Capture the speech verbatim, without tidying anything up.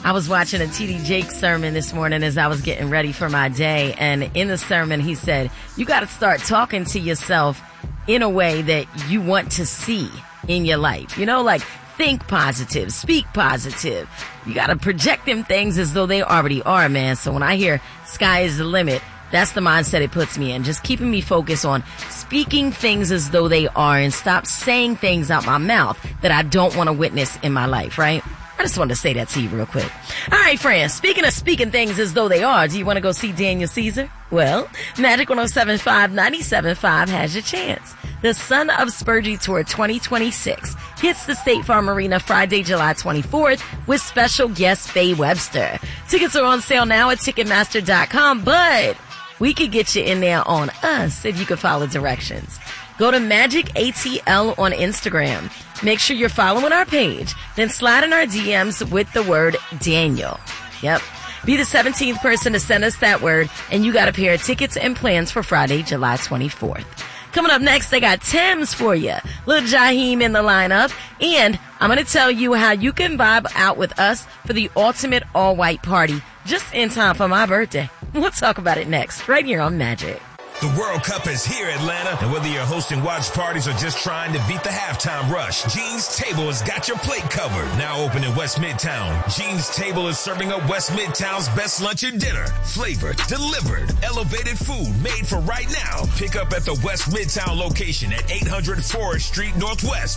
I was watching a T D Jakes sermon this morning as I was getting ready for my day. And in the sermon, he said, you got to start talking to yourself in a way that you want to see in your life. You know, like think positive, speak positive. You got to project them things as though they already are, man. So when I hear sky is the limit, that's the mindset it puts me in. Just keeping me focused on speaking things as though they are and stop saying things out my mouth that I don't want to witness in my life, right? I just wanted to say that to you real quick. All right, friends, speaking of speaking things as though they are, do you want to go see Daniel Caesar? Well, Magic one oh seven point five, ninety-seven point five has your chance. The Son of Spurgey Tour twenty twenty-six hits the State Farm Arena Friday, July twenty-fourth with special guest Faye Webster. Tickets are on sale now at Ticketmaster dot com, but we could get you in there on us if you could follow directions. Go to Magic A T L on Instagram. Make sure you're following our page. Then slide in our D Ms with the word Daniel. Yep. Be the seventeenth person to send us that word, and you got a pair of tickets and plans for Friday, July twenty-fourth. Coming up next, they got Tim's for you. Lil Jaheim in the lineup. And I'm going to tell you how you can vibe out with us for the ultimate all-white party just in time for my birthday. We'll talk about it next, right here on Magic. The World Cup is here, Atlanta, and whether you're hosting watch parties or just trying to beat the halftime rush, Gene's Table has got your plate covered. Now open in West Midtown, Gene's Table is serving up West Midtown's best lunch and dinner. Flavored, delivered, elevated food made for right now. Pick up at the West Midtown location at eight hundred Forest Street Northwest